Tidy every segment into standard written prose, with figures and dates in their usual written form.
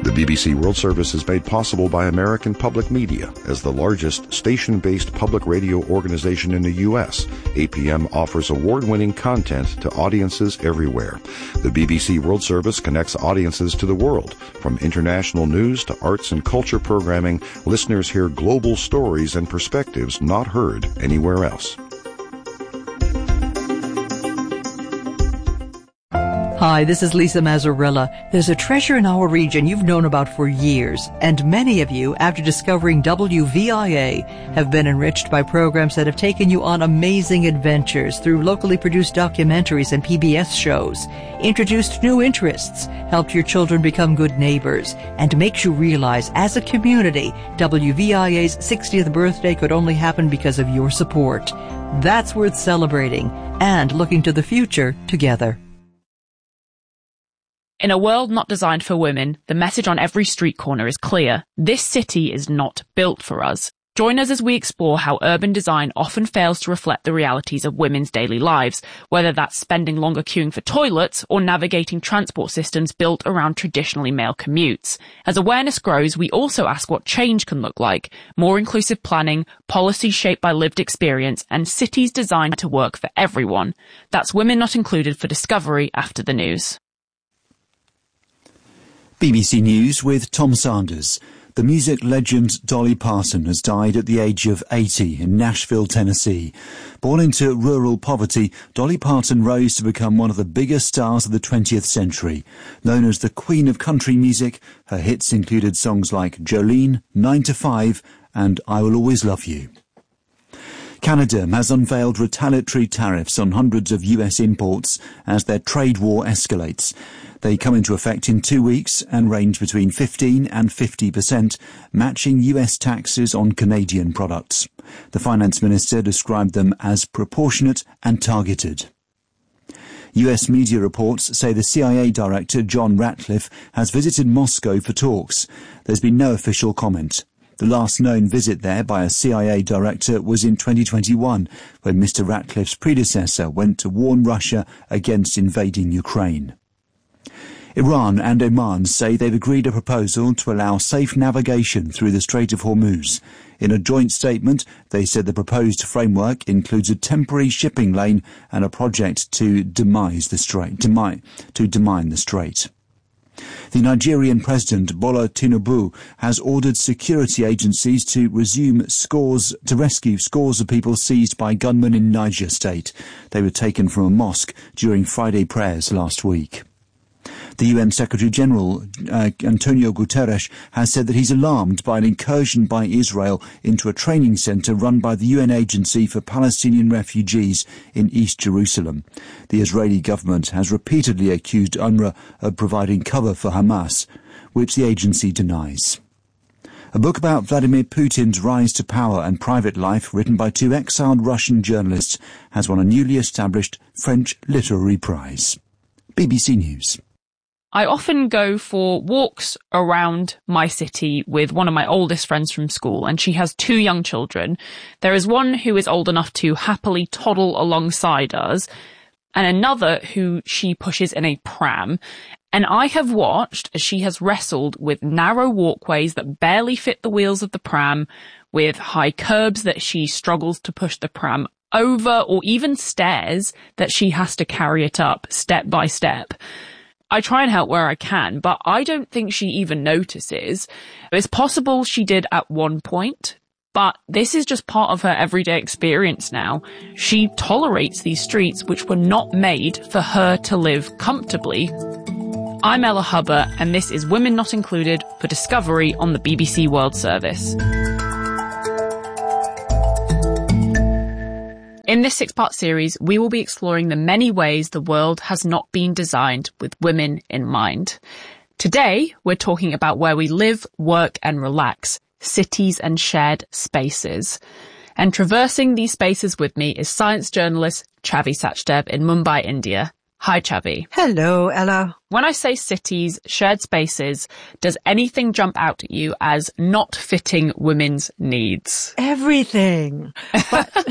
The BBC World Service is made possible by American Public Media. As the largest station-based public radio organization in the U.S., APM offers award-winning content to audiences everywhere. The BBC World Service connects audiences to the world. From international news to arts and culture programming, listeners hear global stories and perspectives not heard anywhere else. Hi, this is Lisa Mazzarella. There's a treasure in our region you've known about for years, and many of you, after discovering WVIA, have been enriched by programs that have taken you on amazing adventures through locally produced documentaries and PBS shows, introduced new interests, helped your children become good neighbors, and makes you realize, as a community, WVIA's 60th birthday could only happen because of your support. That's worth celebrating and looking to the future together. In a world not designed for women, the message on every street corner is clear. This city is not built for us. Join us as we explore how urban design often fails to reflect the realities of women's daily lives, whether that's spending longer queuing for toilets or navigating transport systems built around traditionally male commutes. As awareness grows, we also ask what change can look like: more inclusive planning, policies shaped by lived experience, and cities designed to work for everyone. That's Women Not Included for Discovery after the news. BBC News with Tom Sanders. The music legend Dolly Parton has died at the age of 80 in Nashville, Tennessee. Born into rural poverty, Dolly Parton rose to become one of the biggest stars of the 20th century. Known as the Queen of Country Music, her hits included songs like Jolene, 9 to 5 and I Will Always Love You. Canada has unveiled retaliatory tariffs on hundreds of US imports as their trade war escalates. They come into effect in 2 weeks and range between 15 and 50%, matching US taxes on Canadian products. The finance minister described them as proportionate and targeted. US media reports say the CIA director John Ratcliffe has visited Moscow for talks. There's been no official comment. The last known visit there by a CIA director was in 2021, when Mr. Ratcliffe's predecessor went to warn Russia against invading Ukraine. Iran and Oman say they've agreed a proposal to allow safe navigation through the Strait of Hormuz. In a joint statement, they said the proposed framework includes a temporary shipping lane and a project to demine the strait. The Nigerian President Bola Tinubu has ordered security agencies to rescue scores of people seized by gunmen in Niger State. They were taken from a mosque during Friday prayers last week. The UN Secretary-General, Antonio Guterres, has said that he's alarmed by an incursion by Israel into a training centre run by the UN Agency for Palestinian Refugees in East Jerusalem. The Israeli government has repeatedly accused UNRWA of providing cover for Hamas, which the agency denies. A book about Vladimir Putin's rise to power and private life, written by two exiled Russian journalists, has won a newly established French Literary Prize. BBC News. I often go for walks around my city with one of my oldest friends from school, and she has 2 young children. There is one who is old enough to happily toddle alongside us, and another who she pushes in a pram. And I have watched as she has wrestled with narrow walkways that barely fit the wheels of the pram, with high curbs that she struggles to push the pram over, or even stairs that she has to carry it up step by step. I try and help where I can, but I don't think she even notices. It's possible she did at one point, but this is just part of her everyday experience now. She tolerates these streets which were not made for her to live comfortably. I'm Ella Hubbard, and this is Women Not Included for Discovery on the BBC World Service. In this 6-part series, we will be exploring the many ways the world has not been designed with women in mind. Today, we're talking about where we live, work and relax, cities and shared spaces. And traversing these spaces with me is science journalist Chavi Sachdeb in Mumbai, India. Hi, Chavi. Hello, Ella. When I say cities, shared spaces, does anything jump out at you as not fitting women's needs? Everything. But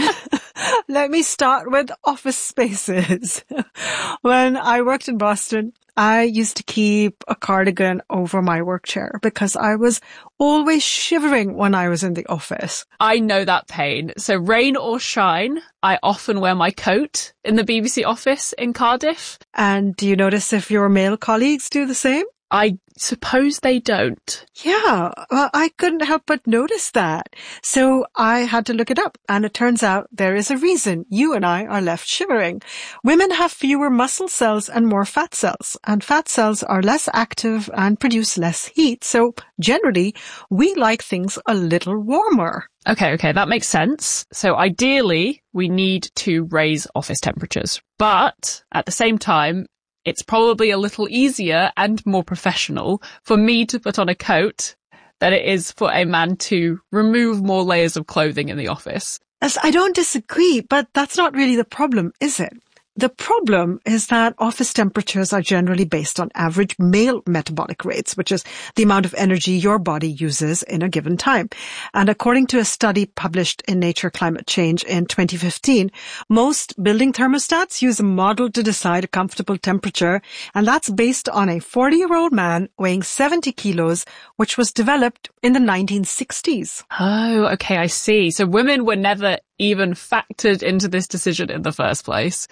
let me start with office spaces. When I worked in Boston, I used to keep a cardigan over my work chair because I was always shivering when I was in the office. I know that pain. So rain or shine, I often wear my coat in the BBC office in Cardiff. And do you notice if your male colleagues do the same? I suppose they don't. Yeah, well, I couldn't help but notice that. So I had to look it up, and it turns out there is a reason you and I are left shivering. Women have fewer muscle cells and more fat cells, and fat cells are less active and produce less heat. So generally, we like things a little warmer. Okay, that makes sense. So ideally, we need to raise office temperatures. But at the same time, it's probably a little easier and more professional for me to put on a coat than it is for a man to remove more layers of clothing in the office. As I don't disagree, but that's not really the problem, is it? The problem is that office temperatures are generally based on average male metabolic rates, which is the amount of energy your body uses in a given time. And according to a study published in Nature Climate Change in 2015, most building thermostats use a model to decide a comfortable temperature, and that's based on a 40-year-old man weighing 70 kilos, which was developed in the 1960s. Oh, okay, I see. So women were never even factored into this decision in the first place.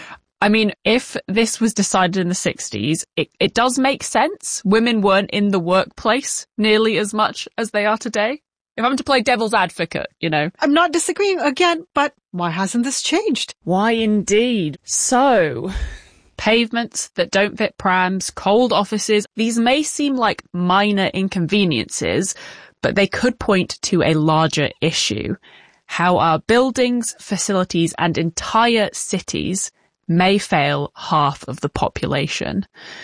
I mean, if this was decided in the 60s, it does make sense. Women weren't in the workplace nearly as much as they are today. If I'm to play devil's advocate, you know. I'm not disagreeing again, but why hasn't this changed? Why indeed? So, pavements that don't fit prams, cold offices, these may seem like minor inconveniences, but they could point to a larger issue. How our buildings, facilities, and entire cities may fail half of the population.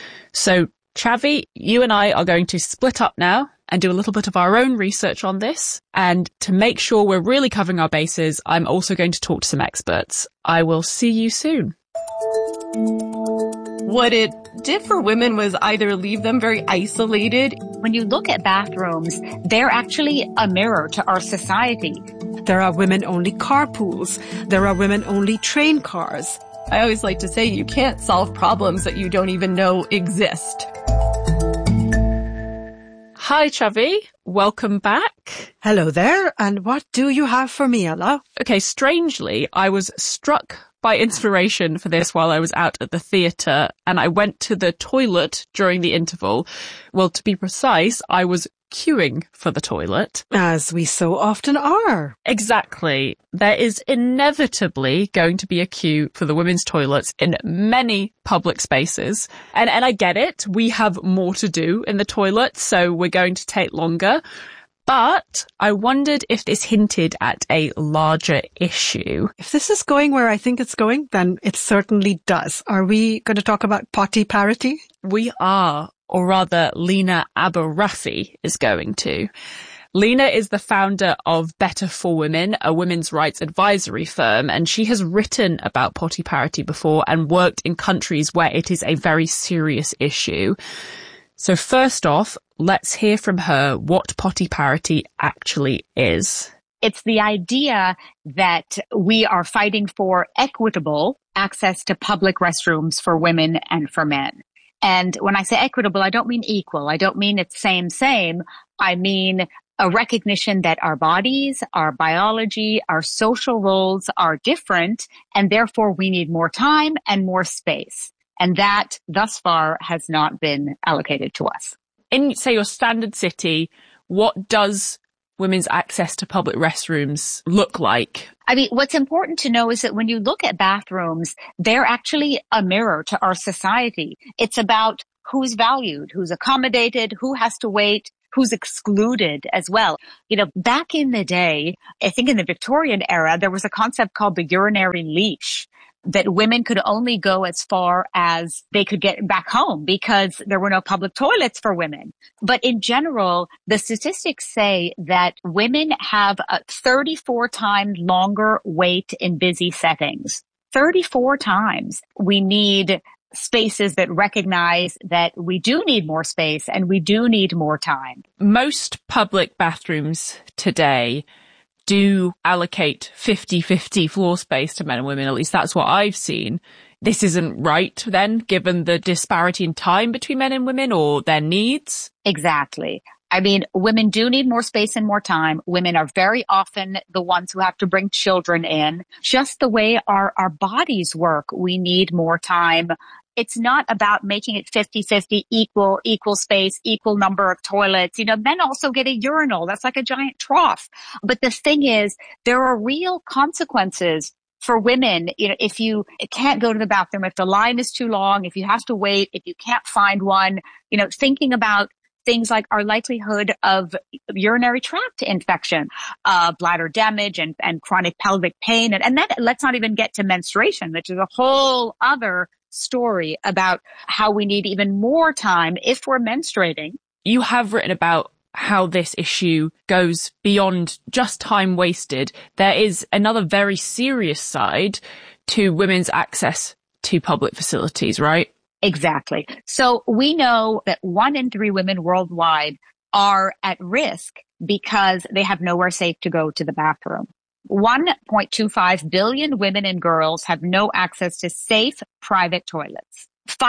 So, Chavi, you and I are going to split up now and do a little bit of our own research on this. And to make sure we're really covering our bases, I'm also going to talk to some experts. I will see you soon. What it did for women was either leave them very isolated. When you look at bathrooms, they're actually a mirror to our society. There are women-only carpools. There are women-only train cars. I always like to say you can't solve problems that you don't even know exist. Hi, Chavi. Welcome back. Hello there. And what do you have for me, Ella? Okay, strangely, I was struck by inspiration for this while I was out at the theatre, and I went to the toilet during the interval. Well, to be precise, I was queuing for the toilet. As we so often are. Exactly. There is inevitably going to be a queue for the women's toilets in many public spaces. And I get it. We have more to do in the toilet, so we're going to take longer. But I wondered if this hinted at a larger issue. If this is going where I think it's going, then it certainly does. Are we going to talk about potty parity? We are, or rather Lena Abou-Rafi is going to. Lena is the founder of Better for Women, a women's rights advisory firm, and she has written about potty parity before and worked in countries where it is a very serious issue. So first off, let's hear from her what potty parity actually is. It's the idea that we are fighting for equitable access to public restrooms for women and for men. And when I say equitable, I don't mean equal. I don't mean it's same. I mean a recognition that our bodies, our biology, our social roles are different, and therefore we need more time and more space. And that, thus far, has not been allocated to us. In, say, your standard city, what does women's access to public restrooms look like? I mean, what's important to know is that when you look at bathrooms, they're actually a mirror to our society. It's about who's valued, who's accommodated, who has to wait, who's excluded as well. You know, back in the day, I think in the Victorian era, there was a concept called the urinary leash, that women could only go as far as they could get back home because there were no public toilets for women. But in general, the statistics say that women have a 34 times longer wait in busy settings. 34 times. We need spaces that recognize that we do need more space and we do need more time. Most public bathrooms today do allocate 50-50 floor space to men and women. At least that's what I've seen. This isn't right then, given the disparity in time between men and women or their needs? Exactly. I mean, women do need more space and more time. Women are very often the ones who have to bring children in. Just the way our bodies work, we need more time. It's not about making it 50-50, equal space, equal number of toilets. You know, men also get a urinal. That's like a giant trough. But the thing is, there are real consequences for women. You know, if you can't go to the bathroom, if the line is too long, if you have to wait, if you can't find one, you know, thinking about things like our likelihood of urinary tract infection, bladder damage and chronic pelvic pain. And then let's not even get to menstruation, which is a whole other story about how we need even more time if we're menstruating. You have written about how this issue goes beyond just time wasted. There is another very serious side to women's access to public facilities, right? Exactly. So we know that 1 in 3 women worldwide are at risk because they have nowhere safe to go to the bathroom. 1.25 billion women and girls have no access to safe private toilets.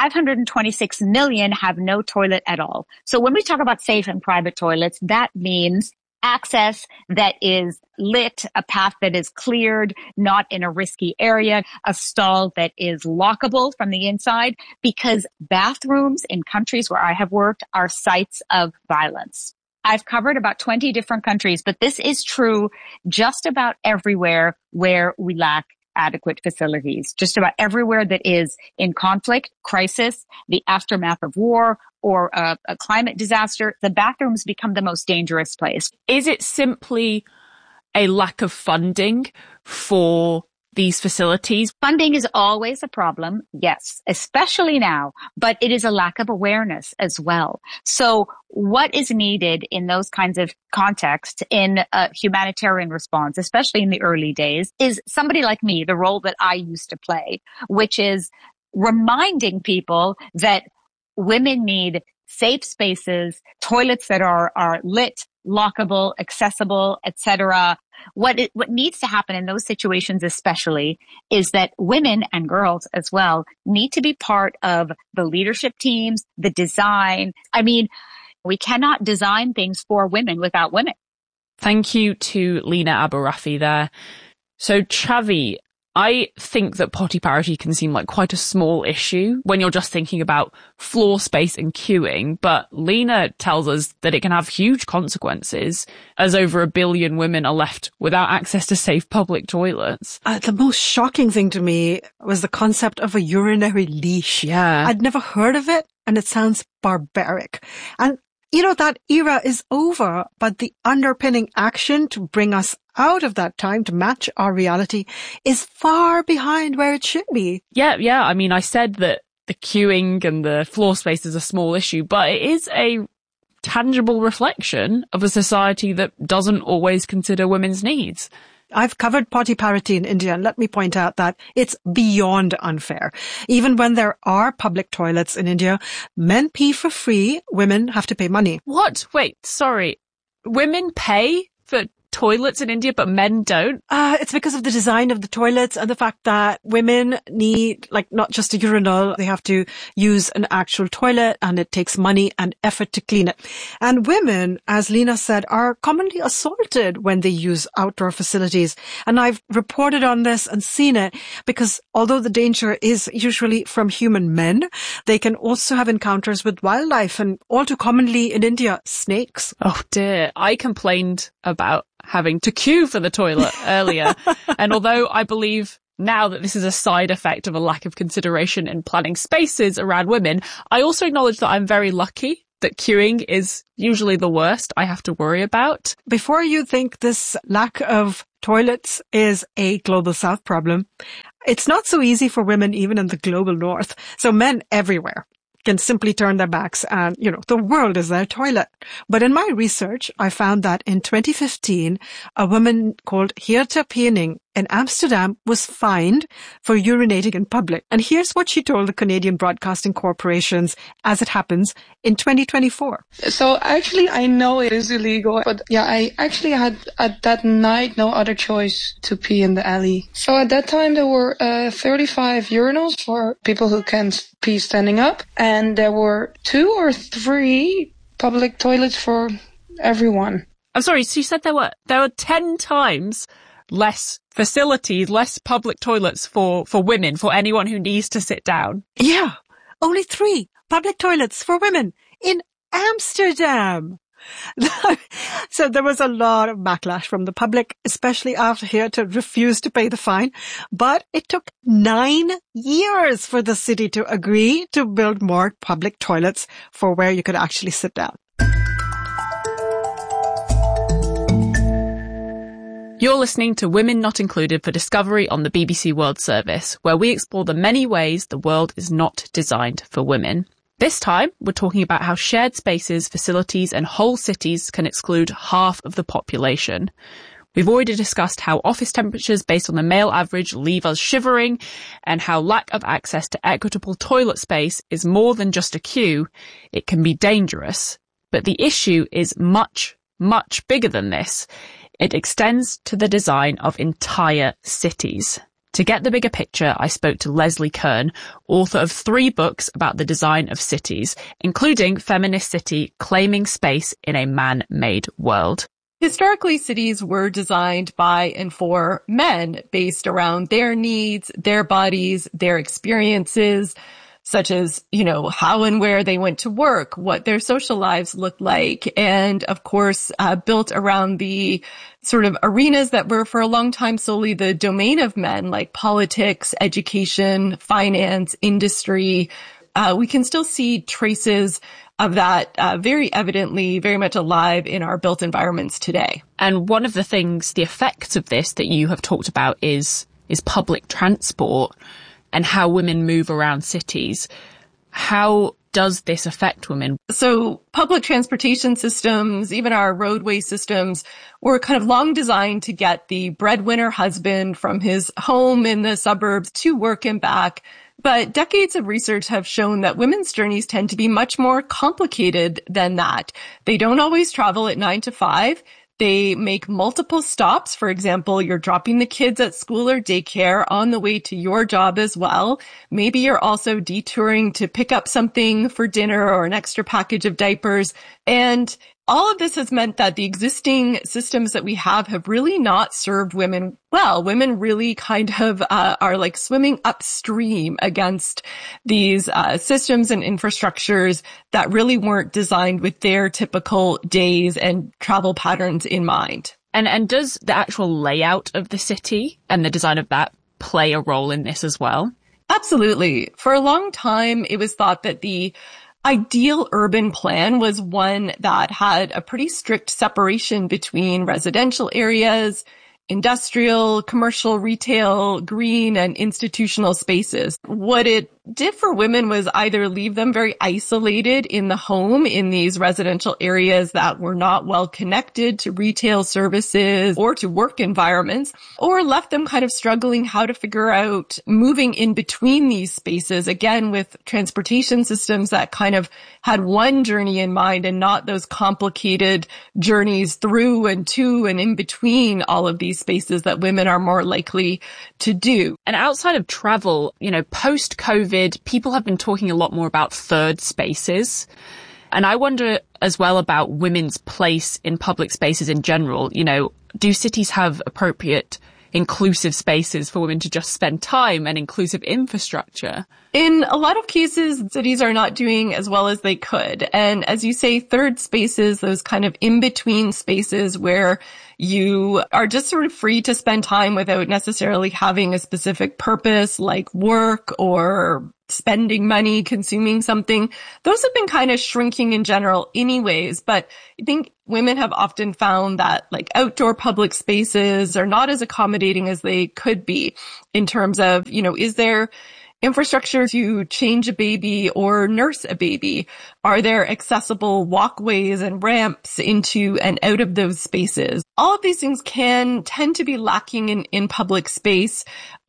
526 million have no toilet at all. So when we talk about safe and private toilets, that means access that is lit, a path that is cleared, not in a risky area, a stall that is lockable from the inside, because bathrooms in countries where I have worked are sites of violence. I've covered about 20 different countries, but this is true just about everywhere where we lack adequate facilities. Just about everywhere that is in conflict, crisis, the aftermath of war, or a climate disaster, the bathrooms become the most dangerous place. Is it simply a lack of funding for these facilities? Funding is always a problem, yes, especially now, but it is a lack of awareness as well. So what is needed in those kinds of contexts in a humanitarian response, especially in the early days, is somebody like me, the role that I used to play, which is reminding people that women need safe spaces, toilets that are lit, lockable, accessible, etc. What needs to happen in those situations especially is that women and girls as well need to be part of the leadership teams, the design. I mean, we cannot design things for women without women. Thank you to Lina Abou-Rafi there. So Chavi, I think that potty parity can seem like quite a small issue when you're just thinking about floor space and queuing, but Lina tells us that it can have huge consequences, as over 1 billion women are left without access to safe public toilets. The most shocking thing to me was the concept of a urinary leash. Yeah. I'd never heard of it, and it sounds barbaric. And you know, that era is over, but the underpinning action to bring us out of that time to match our reality is far behind where it should be. Yeah. I mean, I said that the queuing and the floor space is a small issue, but it is a tangible reflection of a society that doesn't always consider women's needs. I've covered potty parity in India, and let me point out that it's beyond unfair. Even when there are public toilets in India, men pee for free, women have to pay money. What? Wait, sorry. Women pay for toilets in India, but men don't? It's because of the design of the toilets and the fact that women need, like, not just a urinal. They have to use an actual toilet, and it takes money and effort to clean it. And women, as Lina said, are commonly assaulted when they use outdoor facilities. And I've reported on this and seen it because although the danger is usually from human men, they can also have encounters with wildlife, and all too commonly in India, snakes. Oh dear. I complained about having to queue for the toilet earlier. And although I believe now that this is a side effect of a lack of consideration in planning spaces around women, I also acknowledge that I'm very lucky that queuing is usually the worst I have to worry about. Before you think this lack of toilets is a global south problem, it's not so easy for women even in the global north. So men everywhere can simply turn their backs and, the world is their toilet. But in my research, I found that in 2015, a woman called Hirta Piening in Amsterdam was fined for urinating in public. And here's what she told the Canadian Broadcasting Corporation's As It Happens in 2024. So actually, I know it is illegal, but yeah, I actually had at that night no other choice to pee in the alley. So at that time, there were 35 urinals for people who can pee standing up, and there were 2 or 3 public toilets for everyone. I'm sorry, so you said there were 10 times less facilities, less public toilets for women, for anyone who needs to sit down. Yeah, only 3 public toilets for women in Amsterdam. So there was a lot of backlash from the public, especially after he had to refuse to pay the fine. But it took 9 years for the city to agree to build more public toilets for where you could actually sit down. You're listening to Women Not Included for Discovery on the BBC World Service, where we explore the many ways the world is not designed for women. This time, we're talking about how shared spaces, facilities, and whole cities can exclude half of the population. We've already discussed how office temperatures based on the male average leave us shivering, and how lack of access to equitable toilet space is more than just a queue. It can be dangerous. But the issue is much, much bigger than this. It extends to the design of entire cities. To get the bigger picture, I spoke to Leslie Kern, author of 3 books about the design of cities, including Feminist City, Claiming Space in a Man-Made World. Historically, cities were designed by and for men based around their needs, their bodies, their experiences, such as, how and where they went to work, what their social lives looked like, and of course, built around the sort of arenas that were for a long time solely the domain of men, like politics, education, finance, industry. We can still see traces of that very evidently, very much alive in our built environments today. And one of the things, the effects of this that you have talked about is public transport and how women move around cities. How does this affect women? So public transportation systems, even our roadway systems, were kind of long designed to get the breadwinner husband from his home in the suburbs to work and back. But decades of research have shown that women's journeys tend to be much more complicated than that. They don't always travel at 9 to 5. They make multiple stops. For example, you're dropping the kids at school or daycare on the way to your job as well. Maybe you're also detouring to pick up something for dinner or an extra package of diapers. And all of this has meant that the existing systems that we have really not served women well. Women really kind of are like swimming upstream against these systems and infrastructures that really weren't designed with their typical days and travel patterns in mind. And does the actual layout of the city and the design of that play a role in this as well? Absolutely. For a long time, it was thought that the ideal urban plan was one that had a pretty strict separation between residential areas, industrial, commercial, retail, green, and institutional spaces. What it did for women was either leave them very isolated in the home in these residential areas that were not well connected to retail services or to work environments, or left them kind of struggling how to figure out moving in between these spaces, again, with transportation systems that kind of had one journey in mind and not those complicated journeys through and to and in between all of these spaces that women are more likely to do. And outside of travel, post-COVID, people have been talking a lot more about third spaces. And I wonder as well about women's place in public spaces in general. Do cities have appropriate inclusive spaces for women to just spend time and inclusive infrastructure? In a lot of cases, cities are not doing as well as they could. And as you say, third spaces, those kind of in-between spaces where you are just sort of free to spend time without necessarily having a specific purpose like work or spending money, consuming something. Those have been kind of shrinking in general anyways, but I think women have often found that like outdoor public spaces are not as accommodating as they could be in terms of, is there infrastructure to change a baby or nurse a baby? Are there accessible walkways and ramps into and out of those spaces? All of these things can tend to be lacking in public space,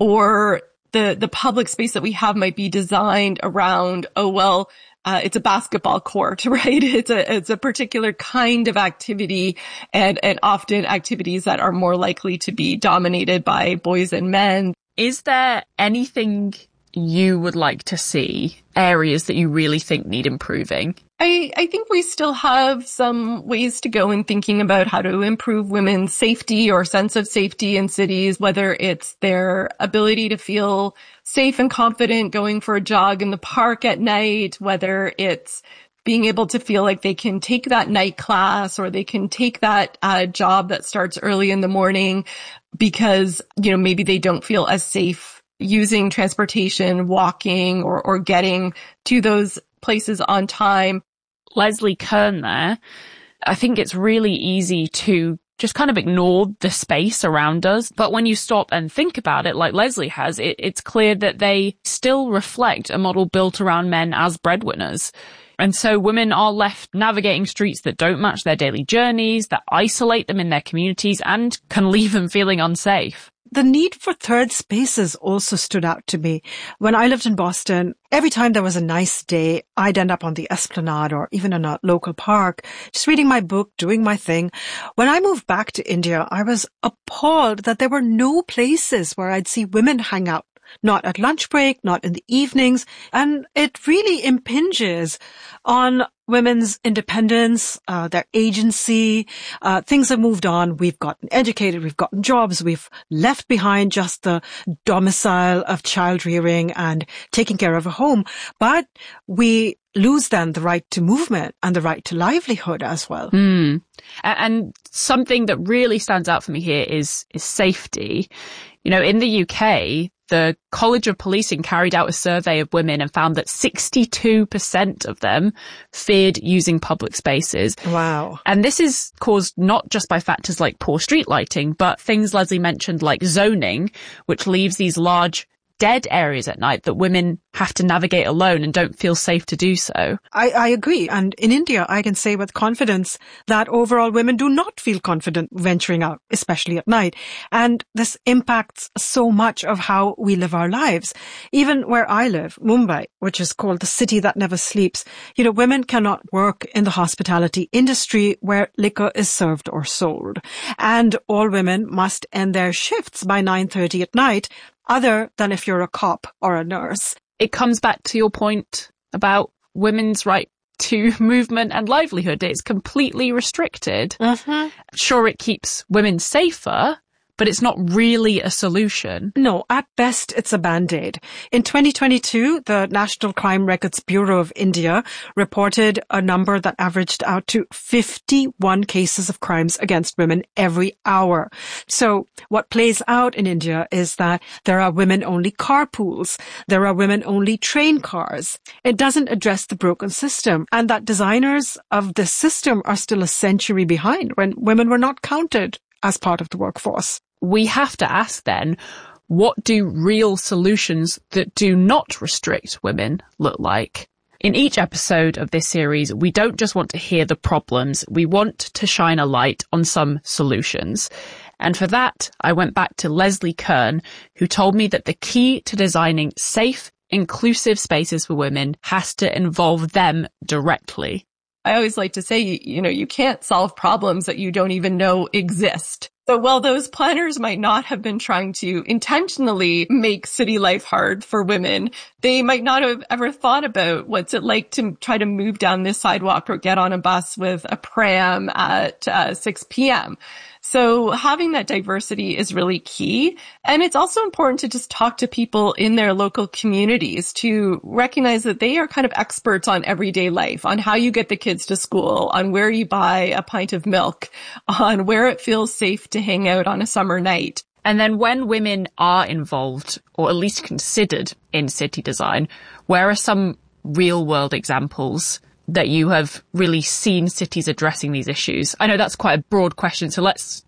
or the public space that we have might be designed around, it's a basketball court, right? It's a particular kind of activity, and often activities that are more likely to be dominated by boys and men. Is there anything you would like to see, areas that you really think need improving? I think we still have some ways to go in thinking about how to improve women's safety or sense of safety in cities, whether it's their ability to feel safe and confident going for a jog in the park at night, whether it's being able to feel like they can take that night class, or they can take that job that starts early in the morning because, maybe they don't feel as safe using transportation, walking, or getting to those places on time. Leslie Kern there, I think it's really easy to just kind of ignore the space around us. But when you stop and think about it, like Leslie has, it's clear that they still reflect a model built around men as breadwinners. And so women are left navigating streets that don't match their daily journeys, that isolate them in their communities, and can leave them feeling unsafe. The need for third spaces also stood out to me. When I lived in Boston, every time there was a nice day, I'd end up on the Esplanade or even in a local park, just reading my book, doing my thing. When I moved back to India, I was appalled that there were no places where I'd see women hang out. Not at lunch break, not in the evenings. And it really impinges on women's independence, their agency. Things have moved on. We've gotten educated. We've gotten jobs. We've left behind just the domicile of child rearing and taking care of a home. But we lose then the right to movement and the right to livelihood as well. And something that really stands out for me here is safety. In the UK, the College of Policing carried out a survey of women and found that 62% of them feared using public spaces. Wow. And this is caused not just by factors like poor street lighting, but things Leslie mentioned like zoning, which leaves these large dead areas at night that women have to navigate alone and don't feel safe to do so. I agree. And in India, I can say with confidence that overall women do not feel confident venturing out, especially at night. And this impacts so much of how we live our lives. Even where I live, Mumbai, which is called the city that never sleeps, women cannot work in the hospitality industry where liquor is served or sold. And all women must end their shifts by 9:30 at night, other than if you're a cop or a nurse. It comes back to your point about women's right to movement and livelihood. It's completely restricted. Sure, it keeps women safer, but it's not really a solution. No, at best, it's a Band-Aid. In 2022, the National Crime Records Bureau of India reported a number that averaged out to 51 cases of crimes against women every hour. So what plays out in India is that there are women-only carpools. There are women-only train cars. It doesn't address the broken system, and that designers of this system are still a century behind when women were not counted as part of the workforce. We have to ask then, what do real solutions that do not restrict women look like? In each episode of this series, we don't just want to hear the problems, we want to shine a light on some solutions. And for that, I went back to Leslie Kern, who told me that the key to designing safe, inclusive spaces for women has to involve them directly. I always like to say, you can't solve problems that you don't even know exist. So while those planners might not have been trying to intentionally make city life hard for women, they might not have ever thought about what's it like to try to move down this sidewalk or get on a bus with a pram at 6 p.m. So having that diversity is really key. And it's also important to just talk to people in their local communities to recognize that they are kind of experts on everyday life, on how you get the kids to school, on where you buy a pint of milk, on where it feels safe to hang out on a summer night. And then when women are involved, or at least considered in city design, where are some real world examples that you have really seen cities addressing these issues? I know that's quite a broad question, so let's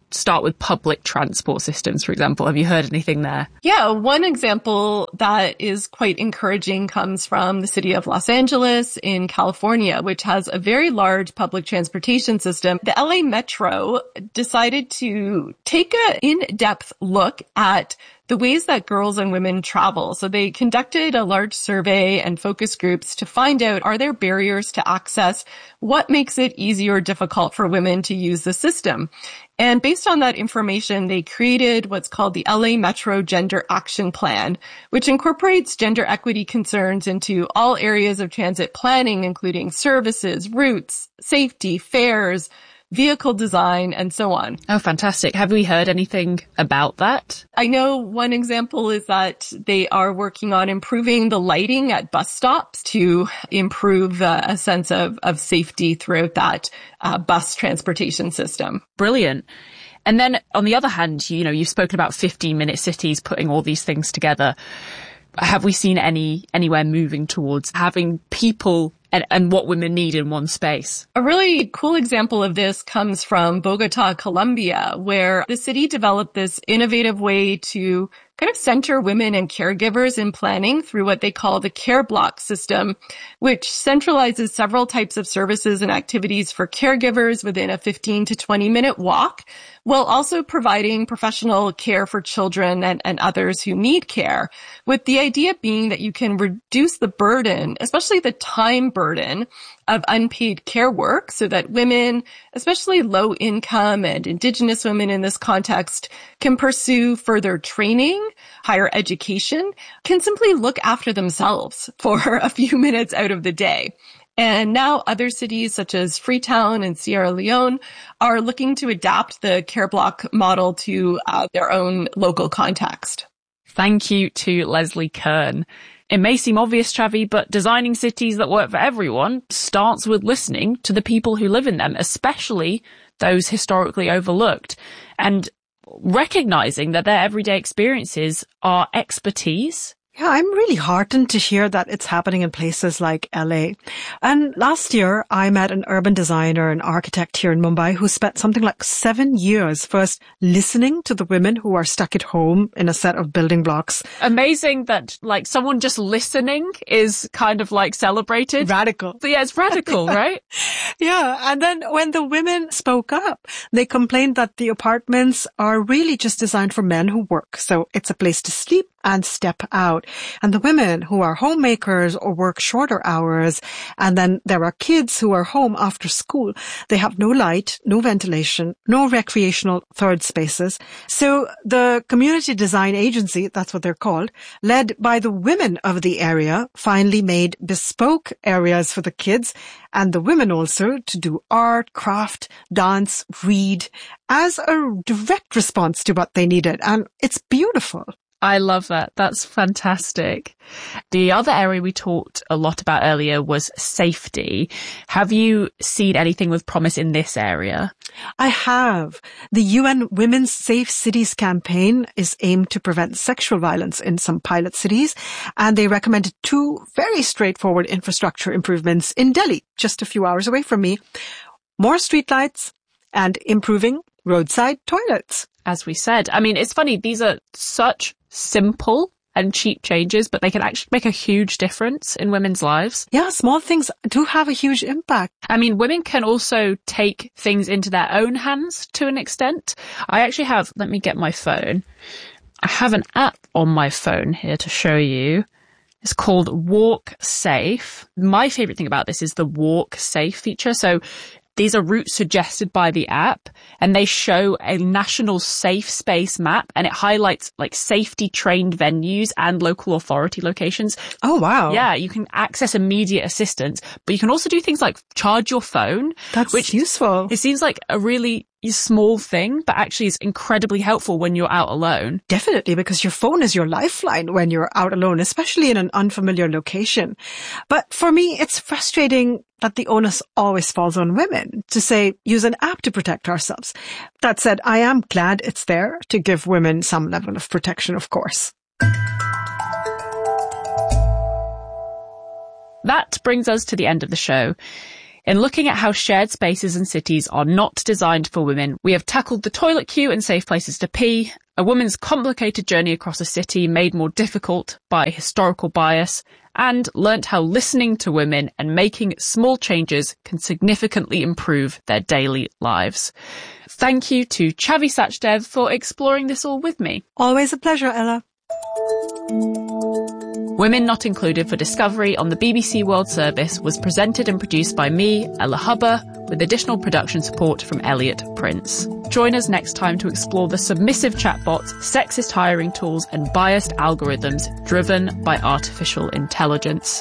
start with public transport systems, for example. Have you heard anything there? Yeah, one example that is quite encouraging comes from the city of Los Angeles in California, which has a very large public transportation system. The LA Metro decided to take an in-depth look at the ways that girls and women travel. So they conducted a large survey and focus groups to find out, are there barriers to access? What makes it easy or difficult for women to use the system? And based on that information, they created what's called the LA Metro Gender Action Plan, which incorporates gender equity concerns into all areas of transit planning, including services, routes, safety, fares, vehicle design, and so on. Oh, fantastic. Have we heard anything about that? I know one example is that they are working on improving the lighting at bus stops to improve a sense of safety throughout that bus transportation system. Brilliant. And then on the other hand, you've spoken about 15-minute cities putting all these things together. Have we seen anywhere moving towards having people and what women need in one space? A really cool example of this comes from Bogota, Colombia, where the city developed this innovative way to kind of center women and caregivers in planning through what they call the care block system, which centralizes several types of services and activities for caregivers within a 15 to 20 minute walk, while also providing professional care for children and others who need care, with the idea being that you can reduce the burden, especially the time burden of unpaid care work, so that women, especially low income and Indigenous women in this context, can pursue further training, higher education, can simply look after themselves for a few minutes out of the day. And now other cities such as Freetown and Sierra Leone are looking to adapt the care block model to their own local context. Thank you to Leslie Kern. It may seem obvious, Chavi, but designing cities that work for everyone starts with listening to the people who live in them, especially those historically overlooked, and recognizing that their everyday experiences are expertise. Yeah, I'm really heartened to hear that it's happening in places like LA. And last year, I met an urban designer and architect here in Mumbai who spent something like 7 years first listening to the women who are stuck at home in a set of building blocks. Amazing that someone just listening is kind of celebrated. Radical. So, yeah, it's radical, right? Yeah. And then when the women spoke up, they complained that the apartments are really just designed for men who work. So it's a place to sleep and step out. And the women who are homemakers or work shorter hours, and then there are kids who are home after school, they have no light, no ventilation, no recreational third spaces. So the community design agency, that's what they're called, led by the women of the area, finally made bespoke areas for the kids and the women also to do art, craft, dance, read as a direct response to what they needed. And it's beautiful. I love that. That's fantastic. The other area we talked a lot about earlier was safety. Have you seen anything with promise in this area? I have. The UN Women's Safe Cities campaign is aimed to prevent sexual violence in some pilot cities, and they recommended 2 very straightforward infrastructure improvements in Delhi, just a few hours away from me. More streetlights and improving roadside toilets. As we said, I mean, it's funny, these are such simple and cheap changes, but they can actually make a huge difference in women's lives. Yeah, small things do have a huge impact. I mean, women can also take things into their own hands to an extent. I actually have, let me get my phone. I have an app on my phone here to show you. It's called Walk Safe. My favorite thing about this is the Walk Safe feature. So these are routes suggested by the app, and they show a national safe space map, and it highlights safety trained venues and local authority locations. Oh, wow. Yeah, you can access immediate assistance, but you can also do things like charge your phone. That's useful. It seems like a really small thing, but actually is incredibly helpful when you're out alone. Definitely, because your phone is your lifeline when you're out alone, especially in an unfamiliar location. But for me, it's frustrating that the onus always falls on women to say, use an app to protect ourselves. That said, I am glad it's there to give women some level of protection, of course. That brings us to the end of the show. In looking at how shared spaces and cities are not designed for women, we have tackled the toilet queue and safe places to pee, a woman's complicated journey across a city made more difficult by historical bias, and learnt how listening to women and making small changes can significantly improve their daily lives. Thank you to Chavi Sachdev for exploring this all with me. Always a pleasure, Ella. Women Not Included for Discovery on the BBC World Service was presented and produced by me, Ella Hubber, with additional production support from Elliot Prince. Join us next time to explore the submissive chatbots, sexist hiring tools, and biased algorithms driven by artificial intelligence.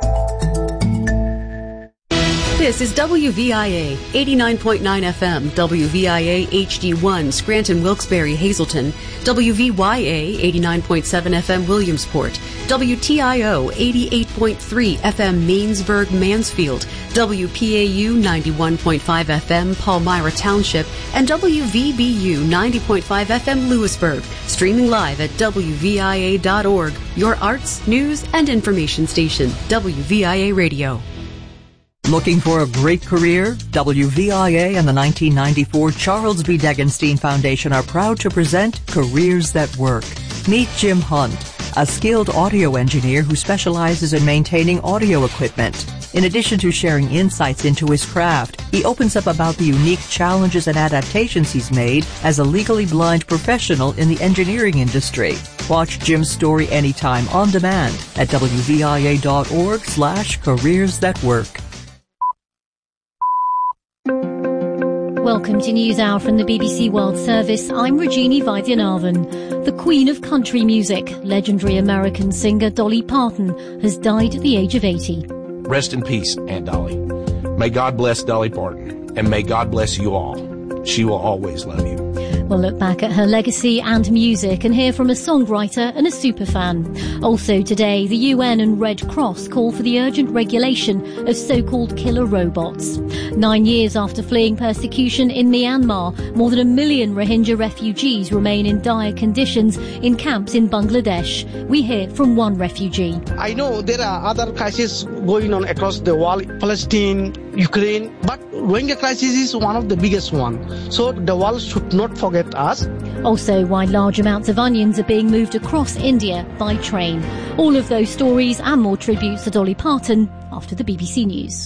This is WVIA 89.9 FM, WVIA HD1, Scranton, Wilkes-Barre, Hazleton, WVYA 89.7 FM, Williamsport, WTIO 88.3 FM, Mainsburg, Mansfield, WPAU 91.5 FM, Palmyra Township, and WVBU 90.5 FM, Lewisburg. Streaming live at WVIA.org, your arts, news, and information station, WVIA Radio. Looking for a great career? WVIA and the 1994 Charles B. Degenstein Foundation are proud to present Careers That Work. Meet Jim Hunt, a skilled audio engineer who specializes in maintaining audio equipment. In addition to sharing insights into his craft, he opens up about the unique challenges and adaptations he's made as a legally blind professional in the engineering industry. Watch Jim's story anytime on demand at WVIA.org/Careers That Work. Welcome to News Hour from the BBC World Service. I'm Regini Vaidyanathan. The Queen of Country Music, legendary American singer Dolly Parton, has died at the age of 80. Rest in peace, Aunt Dolly. May God bless Dolly Parton, and may God bless you all. She will always love you. We'll look back at her legacy and music and hear from a songwriter and a superfan. Also today, the UN and Red Cross call for the urgent regulation of so-called killer robots. 9 years after fleeing persecution in Myanmar, more than 1 million Rohingya refugees remain in dire conditions in camps in Bangladesh. We hear from one refugee. I know there are other crises going on across the world, Palestine, Ukraine, but Rohingya crisis is one of the biggest ones. So the world should not forget us. Also, why large amounts of onions are being moved across India by train. All of those stories and more tributes to Dolly Parton after the BBC News.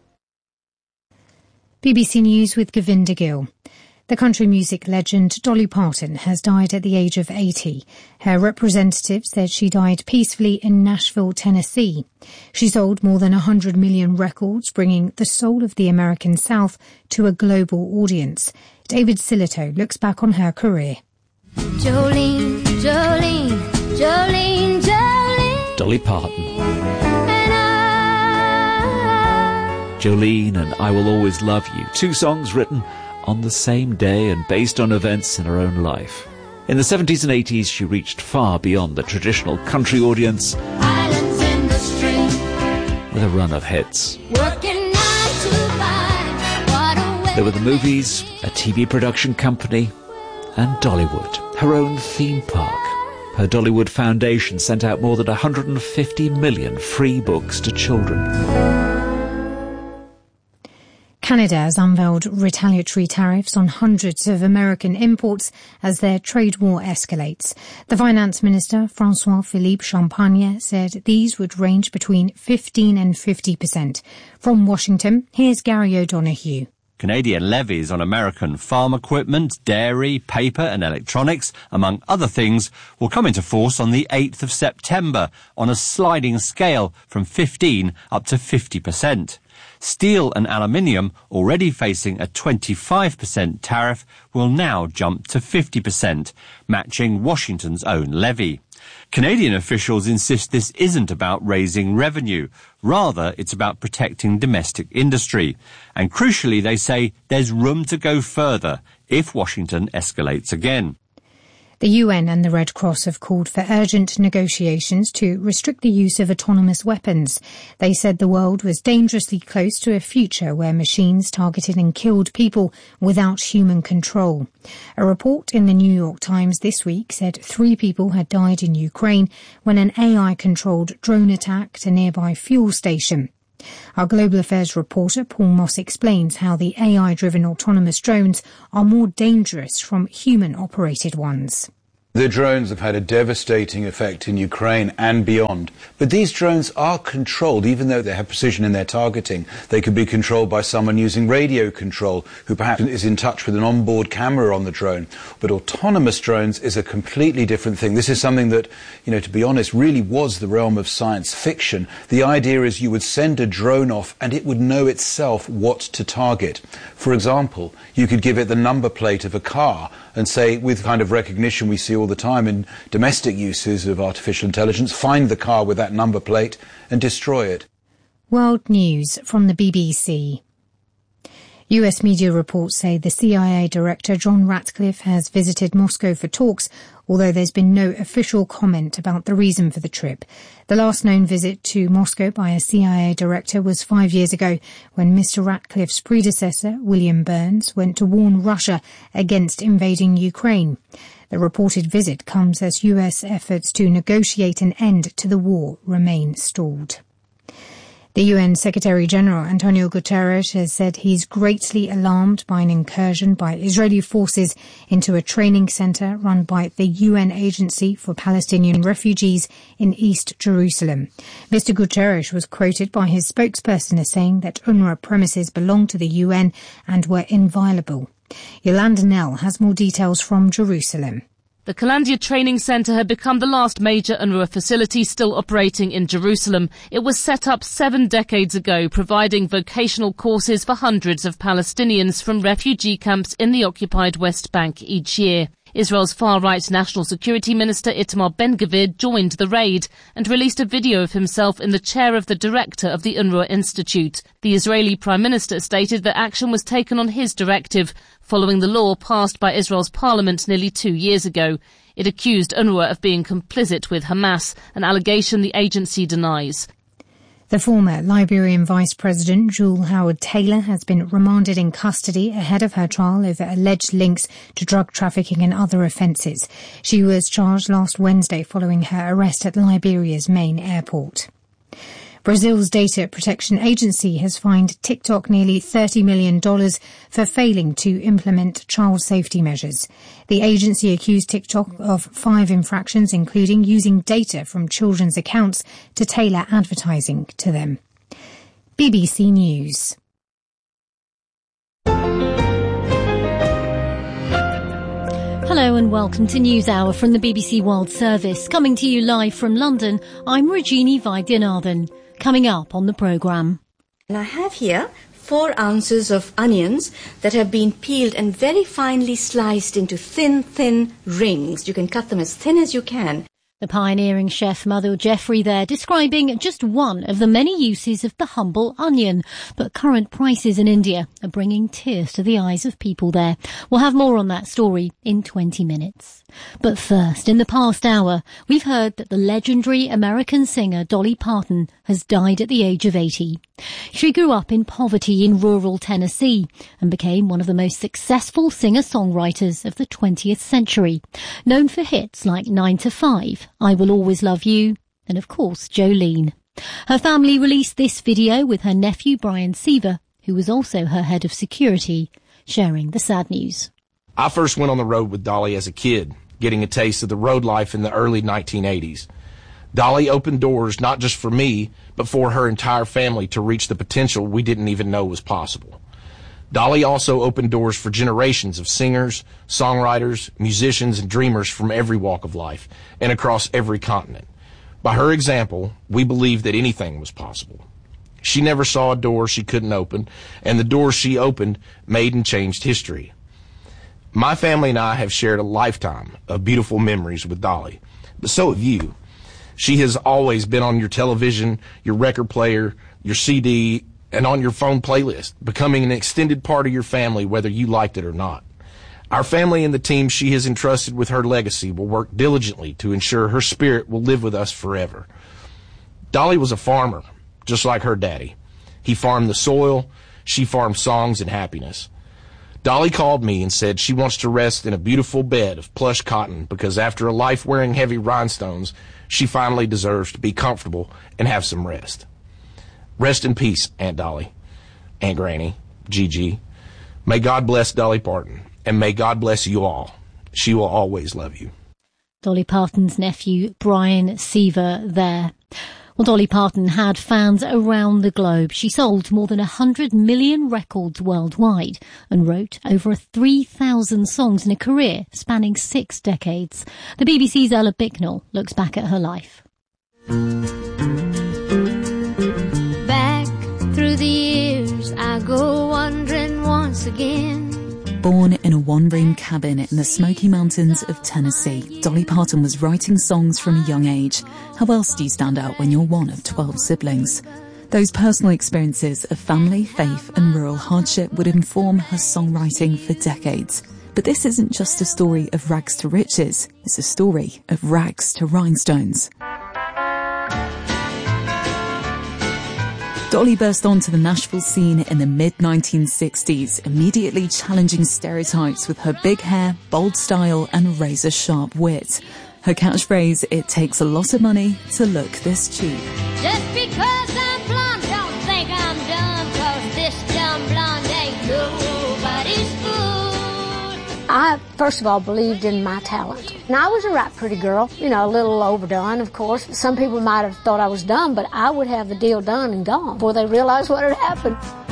BBC News with Govinda Gill. The country music legend Dolly Parton has died at the age of 80. Her representative said she died peacefully in Nashville, Tennessee. She sold more than 100 million records, bringing the soul of the American South to a global audience. David Silito looks back on her career. Jolene, Jolene, Jolene, Jolene. Dolly Parton. Jolene and I Will Always Love You, two songs written on the same day and based on events in her own life. In the 70s and 80s, she reached far beyond the traditional country audience Islands in the stream, with a run of hits. working 9 to 5. What a way. There were the movies, a TV production company, and Dollywood, her own theme park. Her Dollywood Foundation sent out more than 150 million free books to children. Canada has unveiled retaliatory tariffs on hundreds of American imports as their trade war escalates. The Finance Minister, François-Philippe Champagne, said these would range between 15 and 50%. From Washington, here's Gary O'Donoghue. Canadian levies on American farm equipment, dairy, paper and electronics, among other things, will come into force on the 8th of September on a sliding scale from 15 up to 50%. Steel and aluminium, already facing a 25% tariff, will now jump to 50%, matching Washington's own levy. Canadian officials insist this isn't about raising revenue. Rather, it's about protecting domestic industry. And crucially, they say there's room to go further if Washington escalates again. The UN and the Red Cross have called for urgent negotiations to restrict the use of autonomous weapons. They said the world was dangerously close to a future where machines targeted and killed people without human control. A report in the New York Times this week said 3 people had died in Ukraine when an AI-controlled drone attacked a nearby fuel station. Our Global Affairs reporter Paul Moss explains how the AI-driven autonomous drones are more dangerous from human-operated ones. The drones have had a devastating effect in Ukraine and beyond. But these drones are controlled, even though they have precision in their targeting. They could be controlled by someone using radio control, who perhaps is in touch with an onboard camera on the drone. But autonomous drones is a completely different thing. This is something that, to be honest, really was the realm of science fiction. The idea is you would send a drone off and it would know itself what to target. For example, you could give it the number plate of a car and say, with kind of recognition we see all the time in domestic uses of artificial intelligence, find the car with that number plate and destroy it. World News from the BBC. US media reports say the CIA Director John Ratcliffe has visited Moscow for talks, although there's been no official comment about the reason for the trip. The last known visit to Moscow by a CIA director was 5 years ago, when Mr. Ratcliffe's predecessor, William Burns, went to warn Russia against invading Ukraine. The reported visit comes as US efforts to negotiate an end to the war remain stalled. The UN Secretary-General Antonio Guterres has said he's greatly alarmed by an incursion by Israeli forces into a training centre run by the UN Agency for Palestinian Refugees in East Jerusalem. Mr. Guterres was quoted by his spokesperson as saying that UNRWA premises belong to the UN and were inviolable. Yolanda Nell has more details from Jerusalem. The Kalandia Training Centre had become the last major UNRWA facility still operating in Jerusalem. It was set up 7 decades ago, providing vocational courses for hundreds of Palestinians from refugee camps in the occupied West Bank each year. Israel's far-right National Security Minister Itamar Ben-Gvir joined the raid and released a video of himself in the chair of the director of the UNRWA Institute. The Israeli Prime Minister stated that action was taken on his directive, following the law passed by Israel's parliament nearly 2 years ago. It accused UNRWA of being complicit with Hamas, an allegation the agency denies. The former Liberian Vice President, Jewel Howard Taylor, has been remanded in custody ahead of her trial over alleged links to drug trafficking and other offences. She was charged last Wednesday following her arrest at Liberia's main airport. Brazil's Data Protection Agency has fined TikTok nearly $30 million for failing to implement child safety measures. The agency accused TikTok of 5 infractions, including using data from children's accounts to tailor advertising to them. BBC News. Hello and welcome to NewsHour from the BBC World Service. Coming to you live from London, I'm Regini Vaidyanathan. Coming up on the programme. And I have here 4 ounces of onions that have been peeled and very finely sliced into thin rings. You can cut them as thin as you can. The pioneering chef Madhu Jeffrey there, describing just one of the many uses of the humble onion. But current prices in India are bringing tears to the eyes of people there. We'll have more on that story in 20 minutes. But first, in the past hour, we've heard that the legendary American singer Dolly Parton has died at the age of 80. She grew up in poverty in rural Tennessee and became one of the most successful singer-songwriters of the 20th century, known for hits like 9 to 5, I Will Always Love You, and of course Jolene. Her family released this video with her nephew Brian Seaver, who was also her head of security, sharing the sad news. I first went on the road with Dolly as a kid, getting a taste of the road life in the early 1980s. Dolly opened doors not just for me, but for her entire family to reach the potential we didn't even know was possible. Dolly also opened doors for generations of singers, songwriters, musicians, and dreamers from every walk of life and across every continent. By her example, we believed that anything was possible. She never saw a door she couldn't open, and the doors she opened made and changed history. My family and I have shared a lifetime of beautiful memories with Dolly, but so have you. She has always been on your television, your record player, your CD, and on your phone playlist, becoming an extended part of your family whether you liked it or not. Our family and the team she has entrusted with her legacy will work diligently to ensure her spirit will live with us forever. Dolly was a farmer, just like her daddy. He farmed the soil, she farmed songs and happiness. Dolly called me and said she wants to rest in a beautiful bed of plush cotton because after a life wearing heavy rhinestones, she finally deserves to be comfortable and have some rest. Rest in peace, Aunt Dolly, Aunt Granny, Gigi. May God bless Dolly Parton, and may God bless you all. She will always love you. Dolly Parton's nephew, Brian Seaver, there. Well, Dolly Parton had fans around the globe. She sold more than 100 million records worldwide and wrote over 3,000 songs in a career spanning 6 decades. The BBC's Ella Bicknell looks back at her life. Back through the years, I go wandering once again. Born in a one-room cabin in the Smoky Mountains of Tennessee, Dolly Parton was writing songs from a young age. How else do you stand out when you're one of 12 siblings? Those personal experiences of family, faith and rural hardship would inform her songwriting for decades. But this isn't just a story of rags to riches, it's a story of rags to rhinestones. Dolly burst onto the Nashville scene in the mid-1960s, immediately challenging stereotypes with her big hair, bold style and razor-sharp wit. Her catchphrase, "It takes a lot of money to look this cheap." Just because I'm blonde, don't think I'm dumb, 'cause this dumb blonde ain't nobody's fool. I, first of all, believed in my talent. And I was a right pretty girl, you know, a little overdone, of course. Some people might have thought I was dumb, but I would have the deal done and gone before they realized what had happened.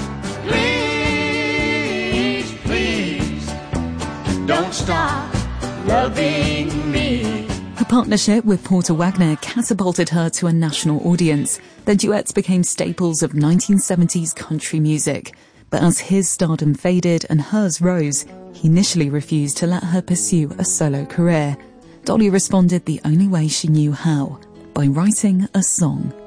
Please, please, don't stop loving me. Her partnership with Porter Wagner catapulted her to a national audience. Their duets became staples of 1970s country music. But as his stardom faded and hers rose, he initially refused to let her pursue a solo career. Dolly responded the only way she knew how, by writing a song.